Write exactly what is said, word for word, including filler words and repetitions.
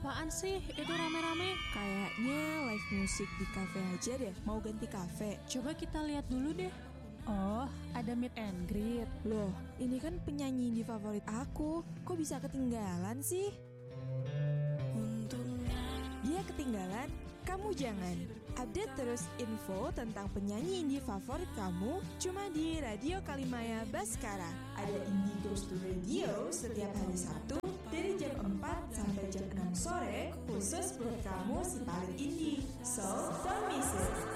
Apaan sih itu rame-rame? Kayaknya live musik di cafe aja deh. Mau ganti cafe? Coba kita lihat dulu deh. Oh, ada meet and greet. Loh, ini kan penyanyi indie favorit aku. Kok bisa ketinggalan sih? Dia ketinggalan, kamu jangan. Update terus info tentang penyanyi indie favorit kamu cuma di Radio Kalimaya Baskara. Ada Indie Goes to Radio setiap hari Sabtu dari jam empat sampai jam enam sore khusus buat kamu si paling indie. So, don't miss it.